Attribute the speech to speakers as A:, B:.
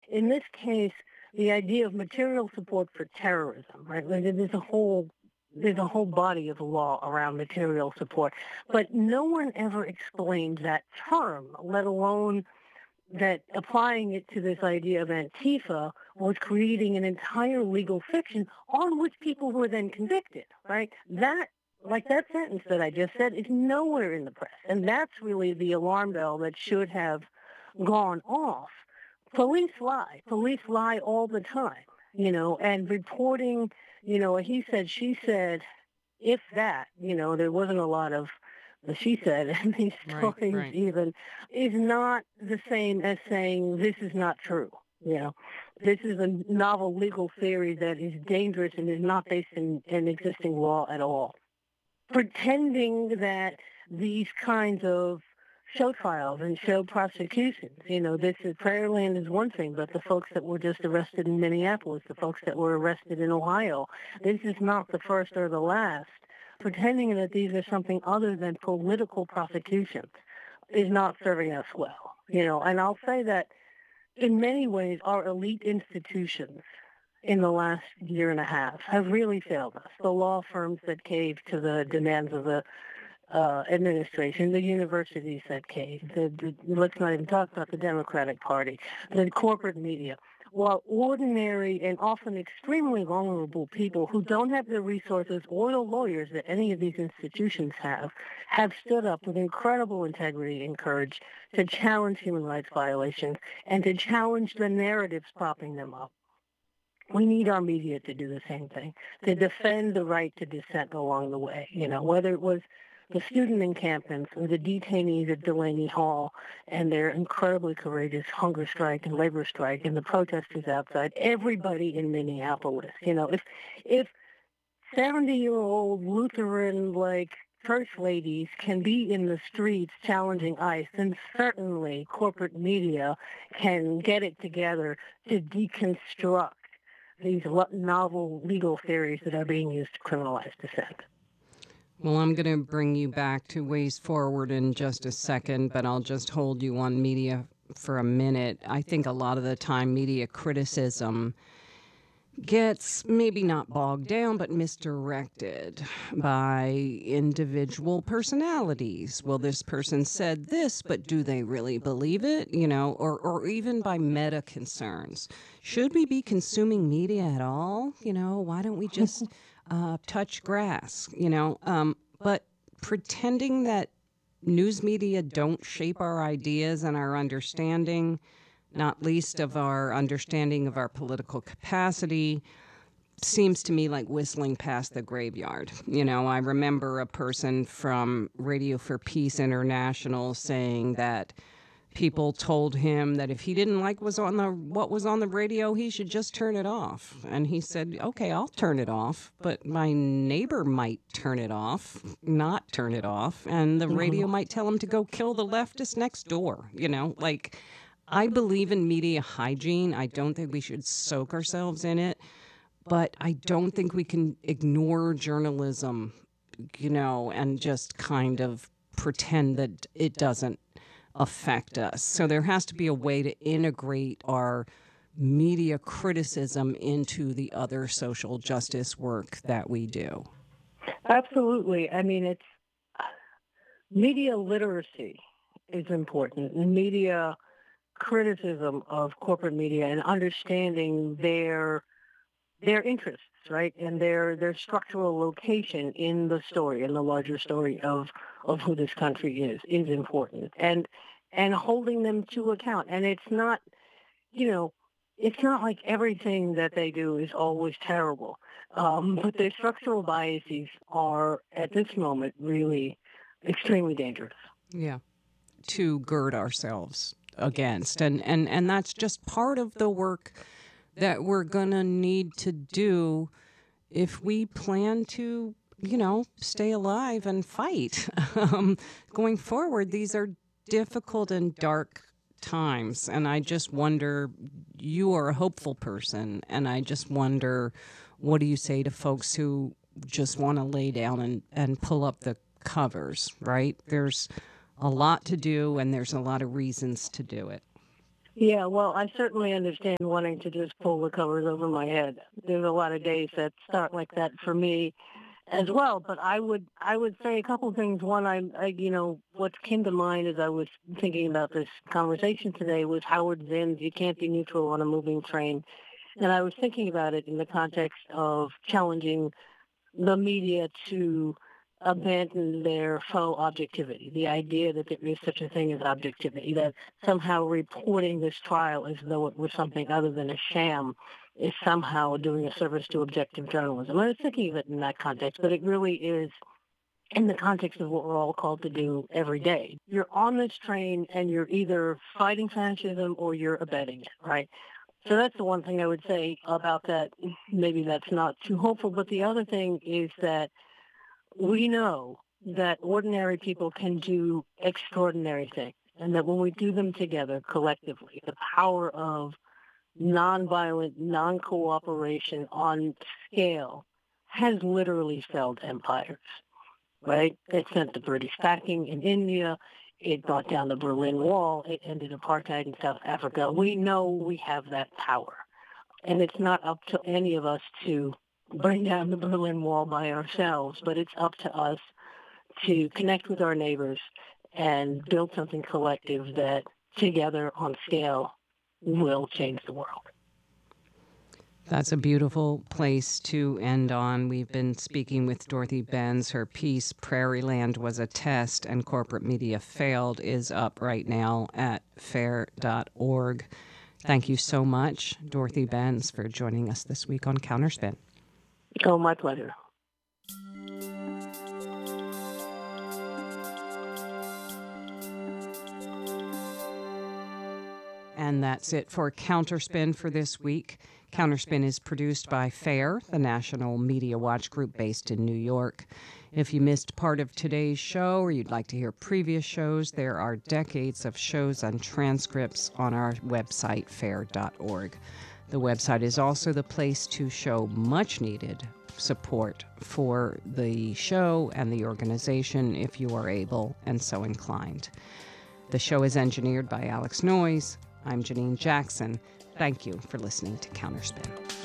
A: in this case, the idea of material support for terrorism, right? Like, there's a whole body of law around material support, but no one ever explained that term, let alone that applying it to this idea of Antifa was creating an entire legal fiction on which people were then convicted, right? That sentence that I just said is nowhere in the press. And that's really the alarm bell that should have gone off. Police lie. Police lie all the time, and reporting, he said, she said, if that, there wasn't a lot of the she said in these stories
B: right.
A: even, is not the same as saying this is not true. This is a novel legal theory that is dangerous and is not based in existing law at all. Pretending that these kinds of show trials and show prosecutions, this is Prairland is one thing, but the folks that were just arrested in Minneapolis, the folks that were arrested in Ohio, this is not the first or the last. Pretending that these are something other than political prosecutions is not serving us well, and I'll say that in many ways our elite institutions in the last year and a half have really failed us. The law firms that caved to the demands of the administration, the universities that caved, let's not even talk about the Democratic Party, the corporate media, while ordinary and often extremely vulnerable people who don't have the resources or the lawyers that any of these institutions have stood up with incredible integrity and courage to challenge human rights violations and to challenge the narratives propping them up. We need our media to do the same thing, to defend the right to dissent along the way, whether it was the student encampments or the detainees at Delaney Hall and their incredibly courageous hunger strike and labor strike and the protesters outside, everybody in Minneapolis, if 70-year-old Lutheran, first ladies can be in the streets challenging ICE, then certainly corporate media can get it together to deconstruct these novel legal theories that are being used to criminalize dissent.
B: Well, I'm going to bring you back to Ways Forward in just a second, but I'll just hold you on media for a minute. I think a lot of the time media criticism gets maybe not bogged down, but misdirected by individual personalities. Well, this person said this, but do they really believe it? Or even by meta concerns. Should we be consuming media at all? Why don't we just touch grass? But pretending that news media don't shape our ideas and our understanding, not least of our understanding of our political capacity, seems to me like whistling past the graveyard. I remember a person from Radio for Peace International saying that people told him that if he didn't like what was on the radio, he should just turn it off. And he said, okay, I'll turn it off, but my neighbor might not turn it off, and the radio might tell him to go kill the leftist next door, I believe in media hygiene. I don't think we should soak ourselves in it, but I don't think we can ignore journalism, and just kind of pretend that it doesn't affect us. So there has to be a way to integrate our media criticism into the other social justice work that we do.
A: Absolutely. I mean, it's media literacy is important. Media criticism of corporate media and understanding their interests, right, and their structural location in the story, in the larger story of who this country is important, and holding them to account. And it's not, it's not like everything that they do is always terrible, but their structural biases are at this moment really extremely dangerous.
B: Yeah, to gird ourselves against, and that's just part of the work that we're gonna need to do if we plan to, stay alive and fight. Going forward, these are difficult and dark times, and I just wonder, you are a hopeful person, and I just wonder, what do you say to folks who just want to lay down and pull up the covers, right? There's a lot to do, and there's a lot of reasons to do it.
A: Yeah, well, I certainly understand wanting to just pull the covers over my head. There's a lot of days that start like that for me as well. But I would say a couple of things. One, what came to mind as I was thinking about this conversation today was Howard Zinn's "You Can't Be Neutral on a Moving Train," and I was thinking about it in the context of challenging the media to abandon their faux objectivity, the idea that there is such a thing as objectivity, that somehow reporting this trial as though it was something other than a sham is somehow doing a service to objective journalism. I was thinking of it in that context, but it really is in the context of what we're all called to do every day. You're on this train and you're either fighting fascism or you're abetting it, right? So that's the one thing I would say about that. Maybe that's not too hopeful, but the other thing is that we know that ordinary people can do extraordinary things, and that when we do them together collectively, the power of nonviolent, non-cooperation on scale has literally felled empires, right? It sent the British packing in India. It brought down the Berlin Wall. It ended apartheid in South Africa. We know we have that power. And it's not up to any of us to bring down the Berlin Wall by ourselves, but it's up to us to connect with our neighbors and build something collective that together on scale will change the world.
B: That's a beautiful place to end on. We've been speaking with Dorothy Benz. Her piece, Prairieland Was a Test and Corporate Media Failed, is up right now at fair.org. Thank you so much, Dorothy Benz, for joining us this week on Counterspin.
A: Oh, my pleasure.
B: And that's it for Counterspin for this week. Counterspin is produced by FAIR, the National Media Watch Group based in New York. If you missed part of today's show or you'd like to hear previous shows, there are decades of shows and transcripts on our website, fair.org. The website is also the place to show much needed support for the show and the organization if you are able and so inclined. The show is engineered by Alex Noyes. I'm Janine Jackson. Thank you for listening to Counterspin.